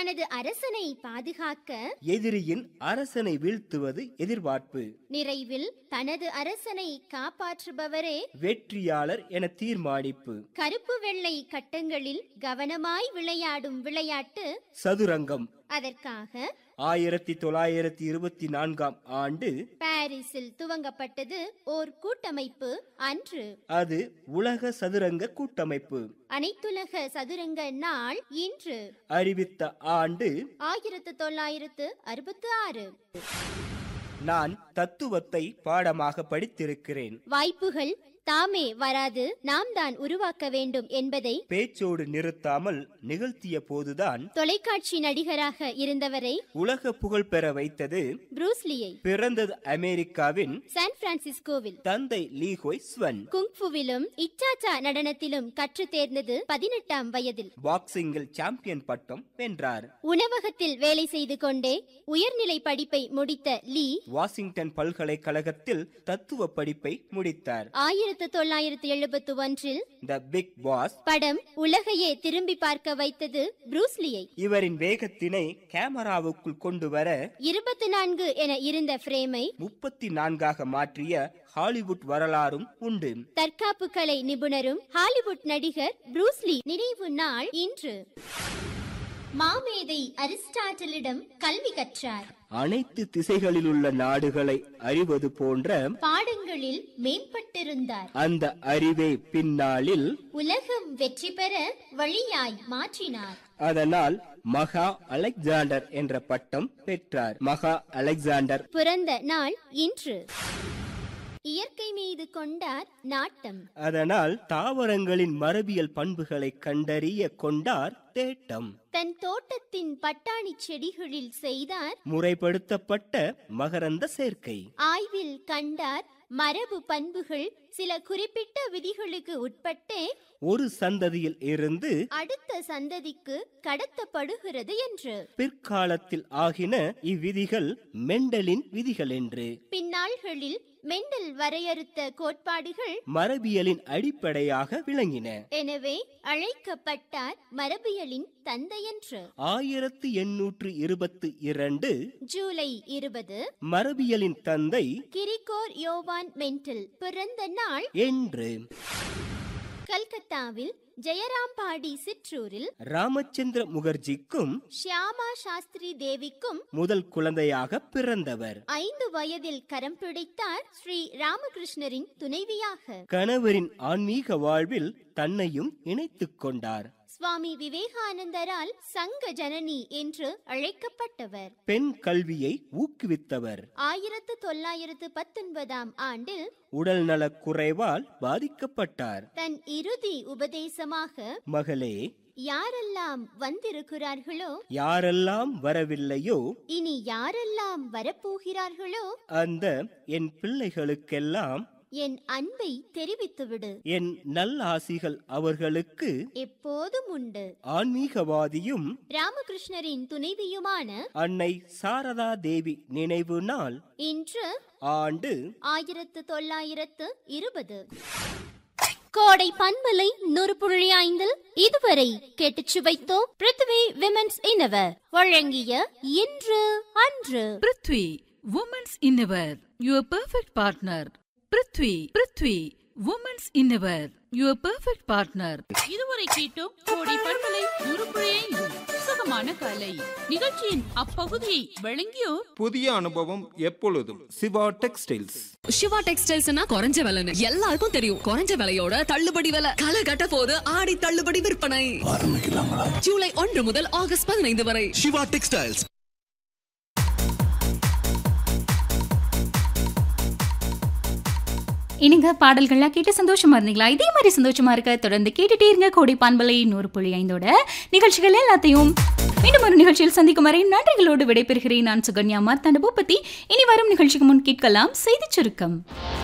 தனது அரசனை பாதுகாக்க எதிரியின் அரசனை வீழ்த்துவது எதிர்பார்ப்பு. நிறைவில் தனது அரசனை காப்பாற்றுபவரே வெற்றியாளர் என தீர்மானிப்பு. கருப்பு வெள்ளை கட்டங்களில் கவனமாய் விளையாடும் விளையாட்டு சதுரங்கம். அதற்காக 1924 ஆண்டு பாரிஸில் துவங்கப்பட்டது ஓர் கூட்டமைப்பு. அன்று அது உலக சதுரங்க கூட்டமைப்பு. அனைத்துலக சதுரங்க நாள் இன்று. அறிவித்த ஆண்டு 1966. நான் தத்துவத்தை பாடமாக படித்திருக்கிறேன். வாய்ப்புகள் தாமே வராது, நாம் தான் உருவாக்க வேண்டும் என்பதை பேச்சோடு நிறுத்தாமல் நிகழ்த்திய போதுதான் தொலைக்காட்சி நடிகராக இருந்தவரை உலக புகழ் பெற வைத்தது ப்ரூஸ்லியை. பிறந்தது அமெரிக்காவின் சான் பிரான்சிஸ்கோவில். தந்தை லீ ஹோய் ஸ்வன். குங்ஃபுவிலும் இச்சாச்சா நடனத்திலும் கற்று தேர்ந்தது 18ஆம் வயதில். பாக்ஸிங்கில் சாம்பியன் பட்டம் வென்றார். உணவகத்தில் வேலை செய்து கொண்டே உயர்நிலை படிப்பை முடித்த லீ வாஷிங்டன் பல்கலைக்கழகத்தில் தத்துவ படிப்பை முடித்தார். 1971 தி பிக் பாஸ் படம் உலகையே திரும்பி பார்க்க வைத்தது ப்ரூஸ்லியை. இவரின் வேகத்தினை கேமராவுக்குள் கொண்டு வர 24 என இருந்த பிரேமை 34 மாற்றிய ஹாலிவுட் வரலாறும் உண்டு. தற்காப்பு கலை நிபுணரும் ஹாலிவுட் நடிகர் ப்ரூஸ்லி நினைவு நாள் இன்று. மாமேதை அரிஸ்டாட்டிலிடம் கல்வி கற்றார். அனைத்து திசைகளில் உள்ள நாடுகளை அறிவது போன்ற பாடங்களில் மேம்பட்டிருந்தார். அந்த அறிவை பின்னாளில் உலகம் வெற்றி பெற வழியாய் மாற்றினார். அதனால் மகா அலெக்சாண்டர் என்ற பட்டம் பெற்றார். மகா அலெக்சாண்டர் பிறந்த நாள் இன்று. இயற்கை மீது கொண்டார் நாட்டம். அதனால் தாவரங்களின் மரபியல் பண்புகளை கண்டறிய கொண்டார் தேட்டம். தன் தோட்டத்தின் பட்டாணி செடிகளில் செய்தார் முறைப்படுத்தப்பட்ட மகரந்த சேர்க்கை. ஆய்வில் கண்டார் மரபு பண்புகள் சில குறிப்பிட்ட விதிகளுக்கு உட்பட்டே ஒரு சந்ததியில் இருந்து அடுத்த சந்ததிக்கு கடத்தப்படுகிறது என்று. பிற்காலத்தில் ஆகின இவ்விதிகள் மெண்டலின் விதிகள் என்று. பின்னாள்களில் மெண்டல் வரையறுத்த கோட்பாடுகள் மரபியலின் அடிப்படையாக விளங்கின. எனவே அழைக்கப்பட்டார் மரபியலின் தந்தை என்று. 1822 ஜூலை 20 மரபியலின் தந்தை கிரிகோர் யோவான் மெண்டல் பிறந்த நாள் என்று. கல்கத்தாவில் ஜெயராம்பாடி சிற்றூரில் ராமச்சந்திர முகர்ஜிக்கும் ஷியாமா சாஸ்திரி தேவிக்கும் முதல் குழந்தையாக பிறந்தவர். 5 வயதில் கரம் பிடித்தார் ஸ்ரீ ராமகிருஷ்ணரின் துணைவியாக. கணவரின் ஆன்மீக வாழ்வில் தன்னையும் இணைத்துக் கொண்டார். சுவாமி விவேகானந்தரால் சங்க ஜனனி என்று அழைக்கப்பட்டவர். பெண் கல்வியை ஊக்குவித்தவர். 1919 ஆண்டில் உடல் நலக் குறைவால் பாதிக்கப்பட்டார். தன் இறுதி உபதேசமாக, மகளே, யாரெல்லாம் வந்திருக்கிறார்களோ, யாரெல்லாம் வரவில்லையோ, இனி யாரெல்லாம் வரப்போகிறார்களோ அந்த என் பிள்ளைகளுக்கெல்லாம் என் அன்பை தெரிவித்துவிடு. என் நல்லாசிகள் அவர்களுக்கு எப்போதும் உண்டு. ஆன்மீகவாதியும் ராமகிருஷ்ணரின் துணைவியுமான அன்னை சாரதா தேவி நினைவு நாள் இன்று. ஆண்டு 1920. கோடை பண்பலை 100.5 இதுவரை கேட்டுச் சுவைத்தோம். பிருத்வி விமென்ஸ் இன்னவர் வழங்கிய இன்று அன்று. Prithvi women's இன்னவர், your perfect partner. Prithvi women's இன்னவர், your perfect partner. இதுவரை கேட்டோம் கோடை பண்பலை 100.5 சுகமான கலை நிகழ்ச்சியின் அப்பகுதியை வழங்கியோர். புதிய அனுபவம் எப்பொழுதும் சிவா டெக்ஸ்டைல்ஸ். சிவா டெக்ஸ்டைல்ஸ்னா குறைஞ்ச விலைன்னு எல்லாருக்கும் தெரியும். குறைஞ்ச விலையோட தள்ளுபடி விலை. களை கட்ட போது ஆடி தள்ளுபடி விற்பனை ஆரம்பிக்கலாங்களா? ஜூலை 1 முதல் ஆகஸ்ட் 15 வரை. சிவா டெக்ஸ்டைல்ஸ். இனிங்க பாடல்கள்லாம் கேட்டு சந்தோஷமா இருந்தீங்களா? இதே மாதிரி சந்தோஷமா இருக்க தொடர்ந்து கேட்டுட்டே இருங்க. கோடை பண்பலை 100.5 நிகழ்ச்சிகள் எல்லாத்தையும் மீண்டும் ஒரு நிகழ்ச்சியில் சந்திக்கும் வரை நன்றிகளோடு விடைபெறுகிறேன். நான் சுகன்யா மார்த்தாண்ட பூபதி. இனி வரும் நிகழ்ச்சிக்கு முன் கேட்கலாம் செய்திச் சுருக்கம்.